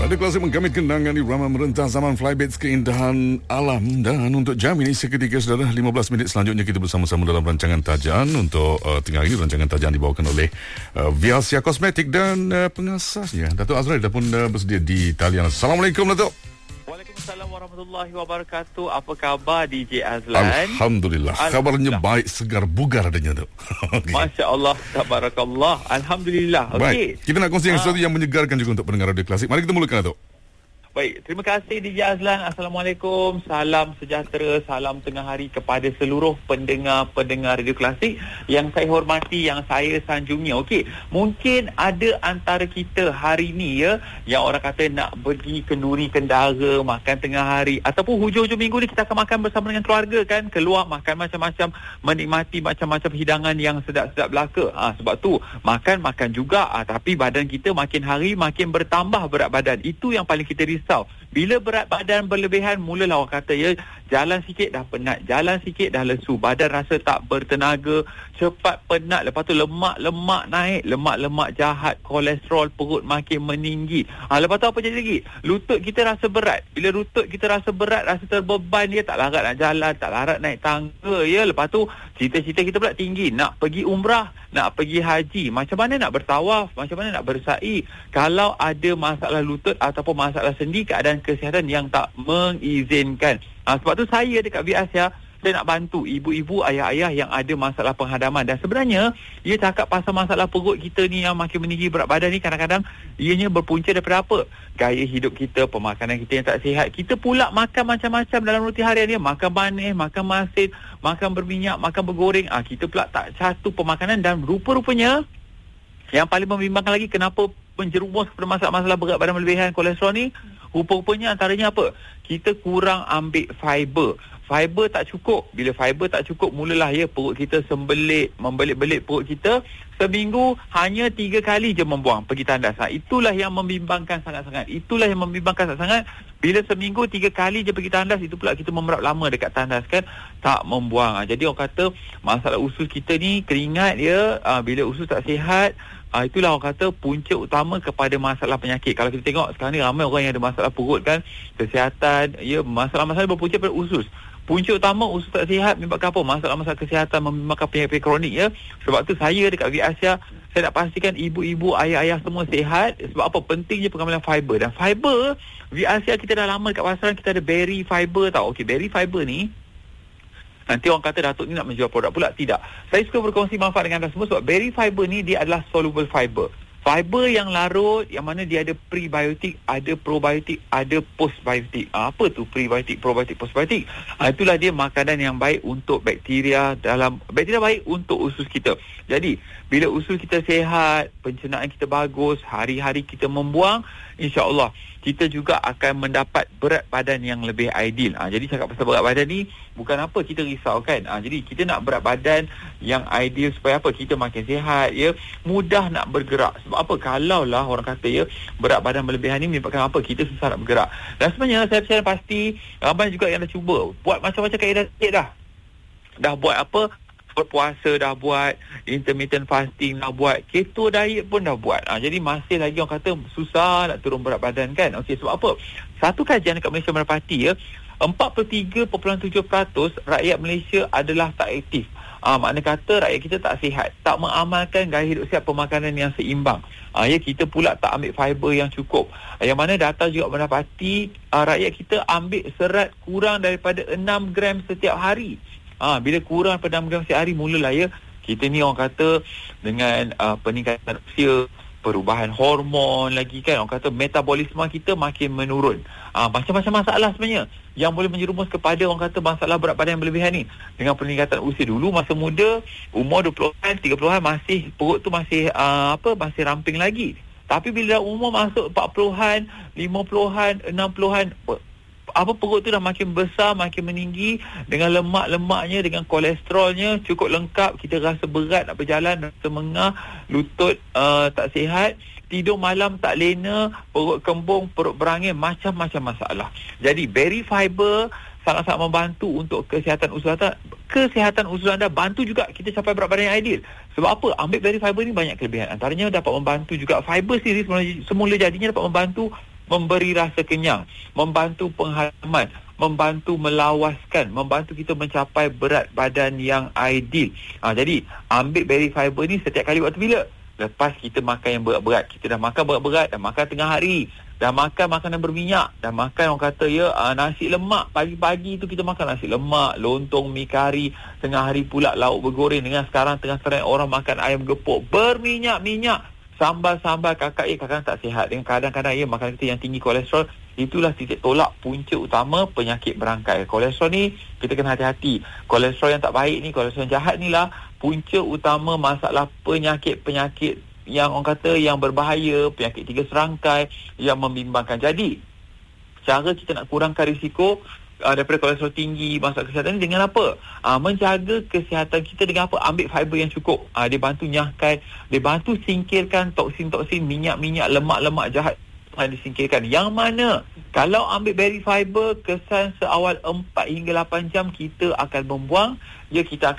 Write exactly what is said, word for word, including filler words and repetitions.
Radio Klasik menggamit kenangan irama merentah zaman Flybaits keindahan alam. Dan untuk jam ini seketika saudara, lima belas minit selanjutnya kita bersama-sama dalam rancangan Tajaan. Untuk uh, tengah hari rancangan Tajaan dibawakan oleh uh, Viasia Kosmetik dan uh, pengasasnya Datuk Azrael dah pun uh, bersedia di talian. Assalamualaikum Datuk. Waalaikumsalam warahmatullahi wabarakatuh. Apa khabar D J Azlan? Alhamdulillah. Kabarnya baik, segar, bugar adanya tu. Okay. Masya Allah, tabarakallah. Alhamdulillah. Baik, okay. kita nak kongsi ha. sesuatu yang menyegarkan juga untuk pendengar Radio Klasik. Mari kita mulakan Datuk. Baik, terima kasih D J Azlan. Assalamualaikum. Salam sejahtera, salam tengah hari kepada seluruh pendengar-pendengar Radio Klasik yang saya hormati, yang saya sanjungi. Okey, mungkin ada antara kita hari ni ya, yang orang kata nak pergi kenduri kendara, makan tengah hari, ataupun hujung-hujung minggu ni kita akan makan bersama dengan keluarga kan, keluar makan macam-macam, menikmati macam-macam hidangan yang sedap-sedap belaka. Ha, sebab tu makan-makan juga, ha, tapi badan kita makin hari makin bertambah berat badan. Itu yang paling kita risau. Bila berat badan berlebihan, mulalah orang kata ya, jalan sikit dah penat, jalan sikit dah lesu, badan rasa tak bertenaga, cepat penat, lepas tu lemak-lemak naik, lemak-lemak jahat, kolesterol, perut makin meninggi. Ha, lepas tu apa jadi lagi? Lutut kita rasa berat. Bila lutut kita rasa berat, rasa terbeban, dia tak larat nak jalan, tak larat naik tangga ya. Lepas tu cita-cita kita pula tinggi, nak pergi umrah, nak pergi haji. Macam mana nak bertawaf, macam mana nak bersa'i kalau ada masalah lutut ataupun masalah sendi, keadaan kesihatan yang tak mengizinkan. Ha, sebab tu saya dekat Viasia, saya nak bantu ibu-ibu, ayah-ayah yang ada masalah penghadaman. Dan sebenarnya ia cakap pasal masalah perut kita ni yang makin meninggi, berat badan ni kadang-kadang ianya berpunca daripada apa? Gaya hidup kita, pemakanan kita yang tak sihat. Kita pula makan macam-macam dalam rutin harian dia, makan manis, makan masin, makan berminyak, makan bergoreng. Ah ha, kita pula tak satu pemakanan. Dan rupa-rupanya yang paling membimbangkan lagi, kenapa menjerumus kepada masalah-masalah berat badan berlebihan, kolesterol ni, rupa-rupanya antaranya apa? Kita kurang ambil fiber. Fiber tak cukup. Bila fiber tak cukup, mulalah ya perut kita sembelit, membelit-belit perut kita. Seminggu hanya tiga kali je membuang, pergi tandas. Ha, itulah yang membimbangkan sangat-sangat. Itulah yang membimbangkan sangat-sangat. Bila seminggu tiga kali je pergi tandas, itu pula kita memerap lama dekat tandas kan, tak membuang. Ha, jadi orang kata masalah usus kita ni keringat ya. Ha, bila usus tak sihat, ha, itulah orang kata punca utama kepada masalah penyakit. Kalau kita tengok sekarang ni ramai orang yang ada masalah perut kan, kesihatan ya, masalah-masalah berpunca pada usus. Punca utama usus tak sihat menyebabkan apa? Masalah-masalah kesihatan, menyebabkan penyakit kronik ya. Sebab tu saya dekat Viasia, saya nak pastikan ibu-ibu, ayah-ayah semua sihat. Sebab apa? Pentingnya pengambilan fiber. Dan fiber, Viasia kita dah lama dekat pasaran, kita ada berry fiber tau. Okey, berry fiber ni, nanti orang kata Datuk ni nak menjual produk pula. Tidak. Saya suka berkongsi manfaat dengan anda semua sebab berry fiber ni dia adalah soluble fiber. Fiber yang larut, yang mana dia ada prebiotik, ada probiotik, ada postbiotik. Ha, apa tu prebiotik, probiotik, postbiotik? Ha, itulah dia makanan yang baik untuk bakteria dalam, bakteria baik untuk usus kita. Jadi, bila usus kita sihat, pencernaan kita bagus, hari-hari kita membuang, insya-Allah kita juga akan mendapat berat badan yang lebih ideal. Ha, jadi cakap pasal berat badan ni, bukan apa kita risau kan. Ha, jadi kita nak berat badan yang ideal supaya apa? Kita makin sihat ya, mudah nak bergerak. Sebab apa? Kalaulah orang kata ya, berat badan berlebihan ni menyebabkan apa? Kita susah nak bergerak. Dan sebenarnya saya percaya pasti ramai juga yang dah cuba buat macam-macam kaedah dah. Dah buat apa? Berpuasa dah buat, intermittent fasting dah buat, keto diet pun dah buat. Ha, jadi masih lagi orang kata susah nak turun berat badan kan. Okey, sebab apa? Satu kajian dekat Malaysia mendapati ya, empat puluh tiga perpuluhan tujuh peratus rakyat Malaysia adalah tak aktif. Ah, makna kata rakyat kita tak sihat, tak mengamalkan gaya hidup sihat, pemakanan yang seimbang. Ah, ya, kita pula tak ambil fiber yang cukup. Ah, yang mana data juga mendapati ah, rakyat kita ambil serat kurang daripada enam gram setiap hari. Ah, bila kurang pada enam gram setiap hari, mulalah ya kita ni orang kata dengan uh, peningkatan usia, perubahan hormon lagi kan, orang kata metabolisme kita makin menurun. Ah, macam-macam masalah sebenarnya yang boleh menjerumus kepada orang kata masalah berat badan yang berlebihan ni. Dengan peningkatan usia, dulu masa muda, umur dua puluhan, tiga puluhan masih perut tu masih uh, apa masih ramping lagi. Tapi bila umur masuk empat puluhan, lima puluhan, enam puluhan, apa perut tu dah makin besar, makin meninggi, dengan lemak-lemaknya, dengan kolesterolnya cukup lengkap, kita rasa berat nak berjalan, rasa mengah, lutut uh, tak sihat, tidur malam tak lena, perut kembung, perut berangin, macam-macam masalah. Jadi berry fiber sangat-sangat membantu untuk kesihatan usus anda. Kesihatan usus anda bantu juga kita capai berat badan yang ideal. Sebab apa? Ambil berry fiber ni banyak kelebihan. Antaranya dapat membantu juga, fiber sendiri semula, semula jadinya dapat membantu memberi rasa kenyang, membantu penghalaman, membantu melawaskan, membantu kita mencapai berat badan yang ideal. Ha, jadi ambil berry fiber ni setiap kali waktu bila? Lepas kita makan yang berat-berat. Kita dah makan berat-berat, dah makan tengah hari, dah makan makanan berminyak, dah makan orang kata ya uh, nasi lemak. Pagi-pagi tu kita makan nasi lemak, lontong, mi kari, tengah hari pula lauk bergoreng. Dengan sekarang tengah trend orang makan ayam gepuk berminyak-minyak, sambal-sambal, kakak ya kadang tak sihat. Dengan kadang-kadang ya makanan kita yang tinggi kolesterol. Itulah titik tolak punca utama penyakit berangkai. Kolesterol ni kita kena hati-hati. Kolesterol yang tak baik ni, kolesterol yang jahat ni lah punca utama masalah penyakit-penyakit yang orang kata yang berbahaya, penyakit tiga serangkai yang membimbangkan. Jadi cara kita nak kurangkan risiko uh, daripada kolesterol tinggi, masalah kesihatan ni dengan apa? Uh, menjaga kesihatan kita dengan apa? Ambil fiber yang cukup. Uh, dia bantu nyahkan, dia bantu singkirkan toksin-toksin, minyak-minyak, lemak-lemak jahat yang disingkirkan. Yang mana kalau ambil berry fiber, kesan seawal empat hingga lapan jam kita akan membuang, ya kita akan